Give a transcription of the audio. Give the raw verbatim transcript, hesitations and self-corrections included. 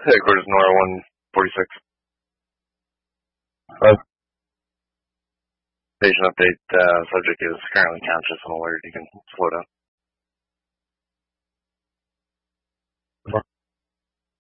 Headquarters Nora one forty-six. Uh, Patient update, uh, subject is currently conscious and alert. You can slow down.